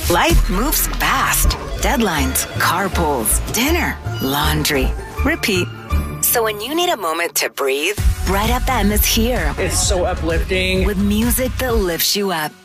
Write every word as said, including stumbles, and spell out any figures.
Life moves fast. Deadlines, carpools, dinner, laundry, repeat. So when you need a moment to breathe, Bright F M is here. It's so uplifting. With music that lifts you up.